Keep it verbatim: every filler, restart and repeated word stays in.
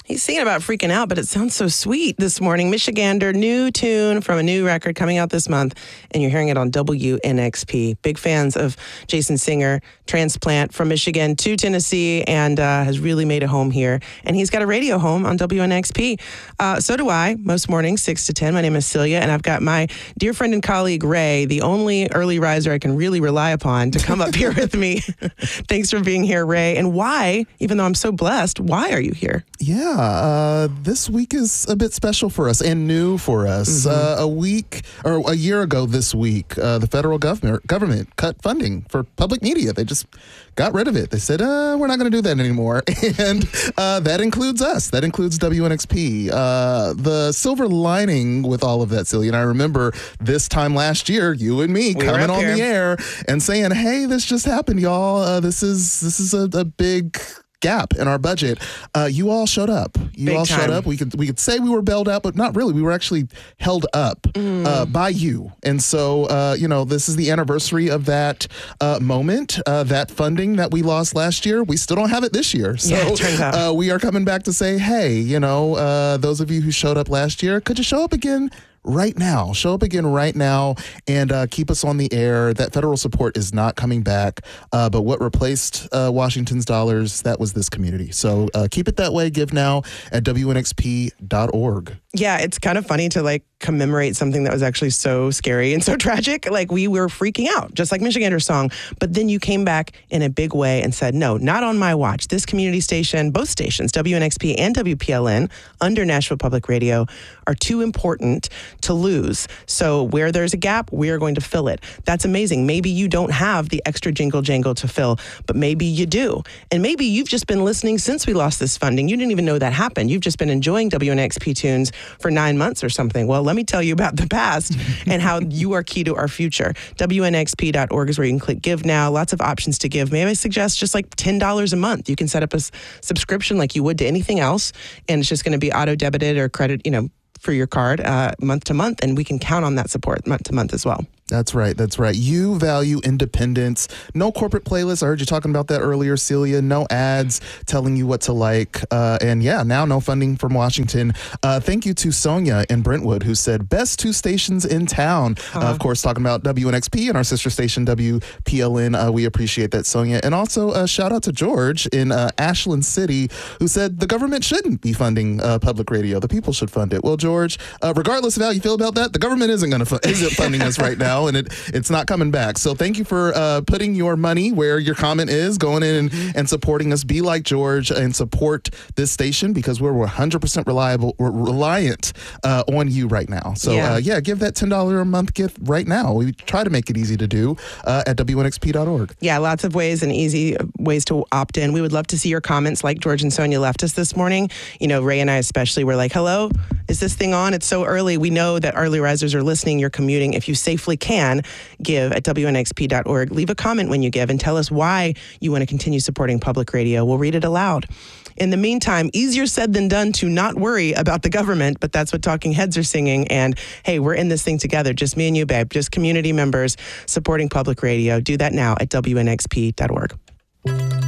He's singing about freaking out, but it sounds so sweet this morning. Michigander, new tune from a new record coming out this month, and you're hearing it on W N X P. Big fans of Jason Singer, transplant from Michigan to Tennessee, and uh, has really made a home here. And he's got a radio home on W N X P. Uh, so do I, most mornings, six to ten. My name is Celia, and I've got my dear friend and colleague, Ray, the only early riser I can really rely upon to come up here with me. Thanks for being here, Ray. And why, even though I'm so blessed, why are you here? Yeah, uh, this week is a bit special for us and new for us. Mm-hmm. Uh, a week or a year ago this week, uh, the federal government government cut funding for public media. They just got rid of it. They said, uh, we're not going to do that anymore. And uh, that includes us. That includes W N X P. Uh, the silver lining with all of that, Celia, and I remember this time last year, you and me we coming on here. the air and saying, hey, this just happened, y'all. Uh, this is this is a, a big gap in our budget. Uh, you all showed up. You Big all time. showed up. We could we could say we were bailed out, but not really. We were actually held up mm. uh, by you. And so, uh, you know, this is the anniversary of that uh, moment, uh, that funding that we lost last year. We still don't have it this year. So yeah, it turns out. Uh, we are coming back to say, hey, you know, uh, those of you who showed up last year, could you show up again? Right now. Show up again right now and uh, keep us on the air. That federal support is not coming back. Uh, but what replaced uh, Washington's dollars, that was this community. So uh, keep it that way. Give now at W N X P dot org. Yeah, it's kind of funny to like commemorate something that was actually so scary and so tragic. Like we were freaking out, just like Michigander's song. But then you came back in a big way and said, no, not on my watch. This community station, both stations, W N X P and W P L N under Nashville Public Radio, are too important to lose. So where there's a gap, we are going to fill it. That's amazing. Maybe you don't have the extra jingle jangle to fill, but maybe you do. And maybe you've just been listening since we lost this funding. You didn't even know that happened. You've just been enjoying W N X P tunes for nine months or something. Well, let me tell you about the past and how you are key to our future. W N X P dot org is where you can click Give Now. Lots of options to give. Maybe I suggest just like ten dollars a month. You can set up a s- subscription like you would to anything else, and it's just going to be auto-debited or credit, you know, for your card uh, month to month, and we can count on that support month to month as well. That's right. That's right. You value independence. No corporate playlists. I heard you talking about that earlier, Celia. No ads telling you what to like. Uh, and yeah, now no funding from Washington. Uh, thank you to Sonia in Brentwood, who said best two stations in town. Uh-huh. Uh, of course, talking about W N X P and our sister station, W P L N. Uh, we appreciate that, Sonia. And also uh, shout out to George in uh, Ashland City, who said the government shouldn't be funding uh, public radio. The people should fund it. Well, George, uh, regardless of how you feel about that, the government isn't going to fu- isn't funding us right now. And it it's not coming back. So thank you for uh, putting your money where your comment is, going in and, and supporting us. Be like George and support this station because we're one hundred percent reliable, we're reliant uh, on you right now. So yeah. Uh, yeah, give that ten dollars a month gift right now. We try to make it easy to do uh, at W N X P dot org. Yeah, lots of ways and easy ways to opt in. We would love to see your comments like George and Sonia left us this morning. You know, Ray and I especially were like, hello, is this thing on? It's so early. We know that early risers are listening. You're commuting. If you safely can, give at W N X P dot org. Leave a comment when you give and tell us why you want to continue supporting public radio. We'll read it aloud. In the meantime, easier said than done to not worry about the government, but that's what Talking Heads are singing. And hey, we're in this thing together. Just me and you, babe. Just community members supporting public radio. Do that now at W N X P dot org.